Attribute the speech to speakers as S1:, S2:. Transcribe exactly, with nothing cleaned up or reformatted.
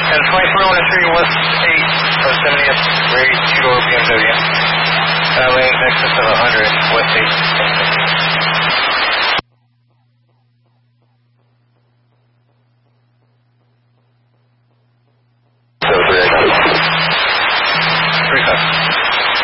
S1: And twenty-four one three West eight of seventieth grade two-door B M W. Uh, lane excess of one hundred, West eight.